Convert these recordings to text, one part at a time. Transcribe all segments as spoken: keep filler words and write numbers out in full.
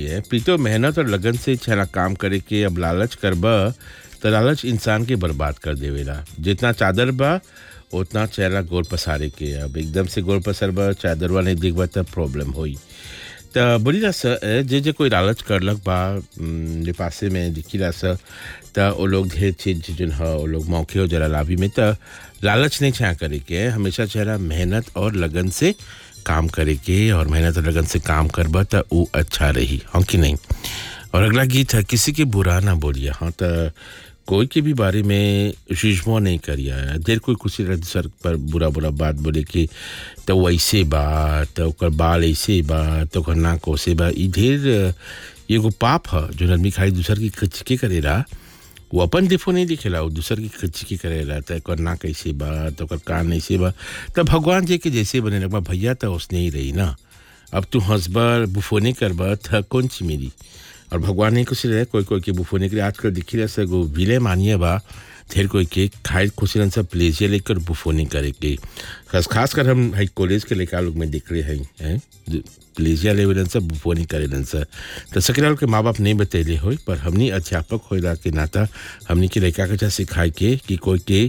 है प्रीतो मेहनत और लगन से छला काम करे के अब लालच करबा तो लालच इंसान के बर्बाद कर देवेला। जितना चादर बा उतना चेहरा गोल पसारे के अब एकदम से गोल पसरबा चादरवा नहीं दिखबा तब प्रॉब्लम होई। त बड़ी रस जे जे कोई लालच करलक बा ने पासे में दिखिला स त ओ लोग ढेर चीज जन ह ओ लोग मौके हो जरा लाभी में त लालच नहीं छा करे के हमेशा चेहरा मेहनत और लगन से काम करे के और मेहनत और लगन से काम करबा त ऊ अच्छा रही हाँ कि नहीं। और अगला गीत है किसी के बुरा ना बोलिए। हाँ त कोई के भी बारे में शिशमो नहीं करिया देर कोई कुछ सर पर बुरा बुरा बात बोले कि तो वैसे बात तो ओकर बाल ऐसे बात तो ओकर नाक ओसे बा ई ढेर एगो पाप है जो आदमी खाली दूसर की खचके करेला वो अपन देखो नहीं दिखेला वो दूसर की खचके करेला तो ओकर नाक ऐसे बा तो ओकर कान ऐसे बा तो भगवान जी के जैसे बने लगवा भैया तो उसने ही रही ना। अब तू हंसबर बुफोने करबा था कौन सी मेरी और भगवान ने कुछ रहे कोई कोई के बुफोने के लिए आजकल दिखी रहा सगो विले मानिए बा ढेर कोई के खाए खुशी रन सब प्लेजिया लेकर बुफोने करे के खास खास कर हम हाई कॉलेज के लेकर लोग में दिख रहे हैं हैं प्लेजिया लेवल सब बुफोने करे लन सर तो सकेलाल के माँ बाप नहीं बतैले हो पर हमनी अध्यापक होइला के नाता हमनी के लड़का के सिखाए के कि कोई के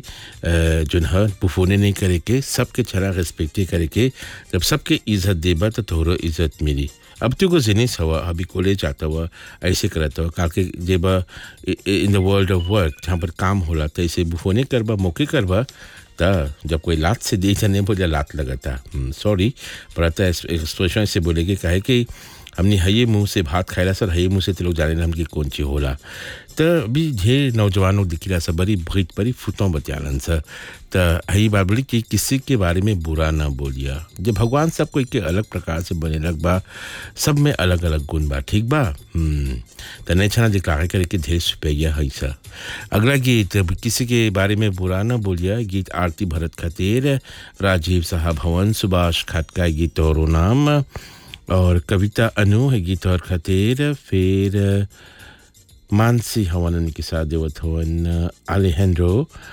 जो है बुफोने नहीं करे के सबके छरा रिस्पेक्ट करे के जब सबके इज्जत देबा तो तोहरो इज्जत मिली। अब तो को जिनिस हुआ अभी कॉलेज आता हुआ ऐसे करता हुआ काल के जेब in the world of work जहाँ पर काम होला तो ऐसे बुफोने करबा मौके करबा ता जब कोई लात से दे नहीं बोले लात लगाता सॉरी पर आता एक्सप्रेशन से बोले कि कहे कि हमने हये मुंह से भात खाएला सर हये मुंह से तो लोग जाने हम की कौन चीज होला तो अभी ढेर नौजवानों दिखिला सब बड़ी भीत बड़ी फुतों बतियालन सर तो हई बात बोली कि किसी के बारे में बुरा ना बोलिया जब भगवान सब कोई के अलग प्रकार से बने लग बा सब में अलग अलग गुण बा ठीक बा हम्म तो नहीं छना दिखला करे के ढेर सुपैया है सर। अगला गीत किसी के बारे में बुरा ना बोलिया गीत आरती भरत खातिर राजीव साहब हवन सुभाष खटका गीत और नाम और कविता अनु है गीत और खातिर फिर मानसी हवन के साथ देवत हवन अलेहेंड्रो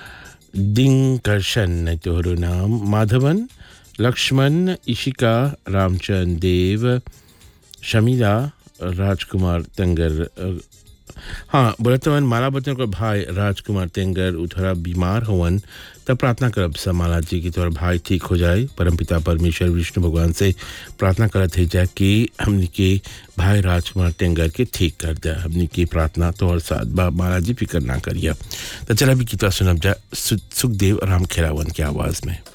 दिंकर्शन तोहरो नाम माधवन लक्ष्मण इशिका रामचंद्र देव शमीला राजकुमार तंगर हाँ बरतवन माला बतन को भाई राजकुमार तेंगर उथरा बीमार हवन तब प्रार्थना करब समाला जी की तोर भाई ठीक हो जाए परमपिता परमेश्वर विष्णु भगवान से प्रार्थना करत है जा कि हमनी के भाई राजकुमार तेंगर के ठीक कर दे हमनी की प्रार्थना तोर साथ बा माला जी फिक्र ना करिया। तो चला भी कितना सुनब जा सुखदेव राम खेरावन की आवाज में।